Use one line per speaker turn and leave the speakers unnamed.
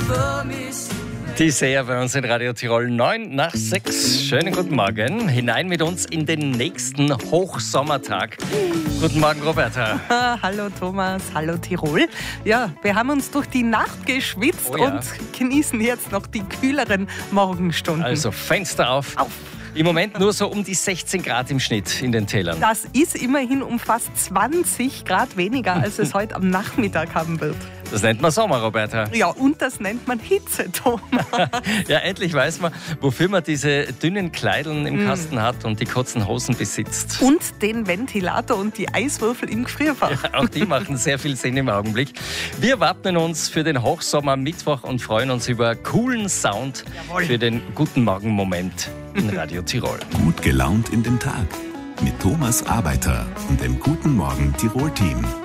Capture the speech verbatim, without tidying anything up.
Die Seher bei uns in Radio Tirol, neun nach sechs. Schönen guten Morgen. Hinein mit uns in den nächsten Hochsommertag. Guten Morgen, Roberta.
Ah, hallo Thomas, hallo Tirol. Ja, wir haben uns durch die Nacht geschwitzt
Oh ja.
und genießen jetzt noch die kühleren Morgenstunden.
Also Fenster auf.
Auf.
Im Moment nur so um die sechzehn Grad im Schnitt in den Tälern.
Das ist immerhin um fast zwanzig Grad weniger, als es heute am Nachmittag haben wird.
Das nennt man Sommer, Roberta.
Ja, und das nennt man Hitze, Thomas.
Ja, endlich weiß man, wofür man diese dünnen Kleideln im Kasten hat und die kurzen Hosen besitzt.
Und den Ventilator und die Eiswürfel im Gefrierfach.
Ja, auch die machen sehr viel Sinn im Augenblick. Wir wappnen uns für den Hochsommer Mittwoch und freuen uns über coolen Sound
Jawohl.
für den guten Morgen-Moment in Radio Tirol.
Gut gelaunt in den Tag. Mit Thomas Arbeiter und dem Guten Morgen Tirol-Team.